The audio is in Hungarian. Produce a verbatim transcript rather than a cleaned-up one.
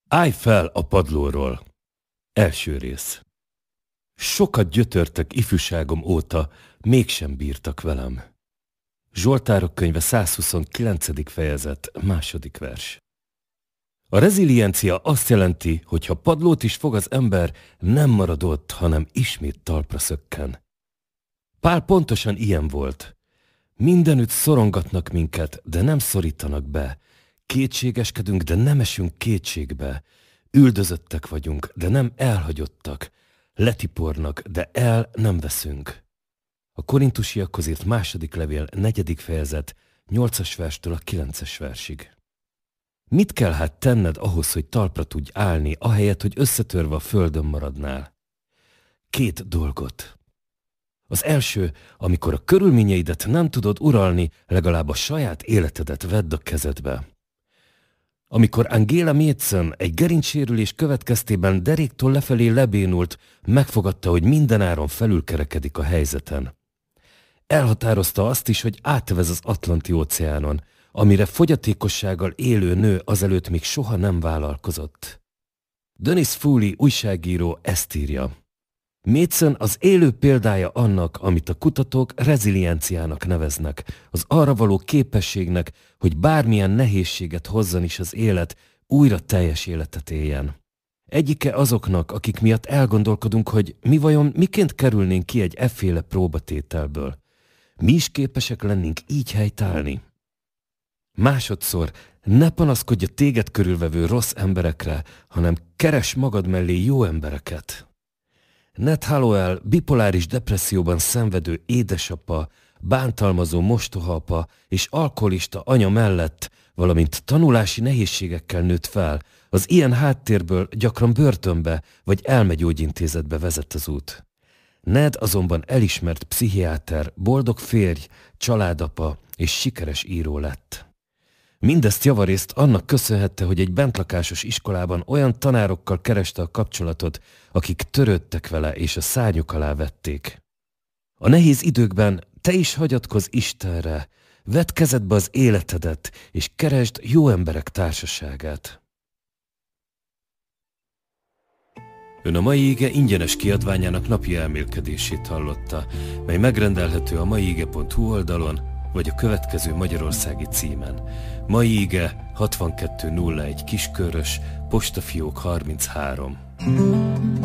Állj fel a padlóról! Első rész. Sokat gyötörtek ifjúságom óta, mégsem bírtak velem. Zsoltárok könyve százhuszonkilencedik fejezet, második vers. A reziliencia azt jelenti, hogy ha padlót is fog az ember, nem marad ott, hanem ismét talpra szökken. Pál pontosan ilyen volt. Mindenütt szorongatnak minket, de nem szorítanak be. Kétségeskedünk, de nem esünk kétségbe. Üldözöttek vagyunk, de nem elhagyottak. Letipornak, de el nem veszünk. A korintusiakhoz írt második levél, negyedik fejezet, nyolcas verstől a kilences versig. Mit kell hát tenned ahhoz, hogy talpra tudj állni, ahelyett, hogy összetörve a földön maradnál? Két dolgot. Az első, amikor a körülményeidet nem tudod uralni, legalább a saját életedet vedd a kezedbe. Amikor Angela Mädchen egy gerincsérülés következtében deréktől lefelé lebénult, megfogadta, hogy mindenáron felülkerekedik a helyzeten. Elhatározta azt is, hogy átvez az Atlanti-óceánon, amire fogyatékossággal élő nő azelőtt még soha nem vállalkozott. Dennis Foley újságíró ezt írja. Mädchen az élő példája annak, amit a kutatók rezilienciának neveznek, az arra való képességnek, hogy bármilyen nehézséget hozzon is az élet, újra teljes életet éljen. Egyike azoknak, akik miatt elgondolkodunk, hogy mi vajon miként kerülnénk ki egy efféle próbatételből. Mi is képesek lennénk így helytállni. Másodszor, ne panaszkodj a téged körülvevő rossz emberekre, hanem keres magad mellé jó embereket. Ned Hallowell bipoláris depresszióban szenvedő édesapa, bántalmazó mostohaapa és alkoholista anya mellett, valamint tanulási nehézségekkel nőtt fel, az ilyen háttérből gyakran börtönbe vagy elmegyógyintézetbe vezet az út. Ned azonban elismert pszichiáter, boldog férj, családapa és sikeres író lett. Mindezt javarészt annak köszönhette, hogy egy bentlakásos iskolában olyan tanárokkal kereste a kapcsolatot, akik törődtek vele és a szárnyuk alá vették. A nehéz időkben te is hagyatkozz Istenre, vedd kezedbe az életedet, és keresd jó emberek társaságát. Ön a Mai Ige ingyenes kiadványának napi elmélkedését hallotta, mely megrendelhető a maiige pont hu oldalon, vagy a következő magyarországi címen. Mai Ige hatvankettő nulla egy Kiskörös, postafiók harminchárom.